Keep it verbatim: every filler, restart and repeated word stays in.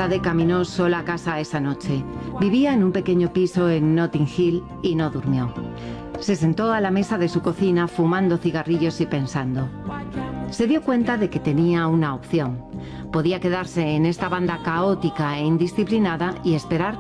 Sade caminó sola a casa esa noche. Vivía en un pequeño piso en Notting Hill y no durmió. Se sentó a la mesa de su cocina fumando cigarrillos y pensando. Se dio cuenta de que tenía una opción. Podía quedarse en esta banda caótica e indisciplinada y esperar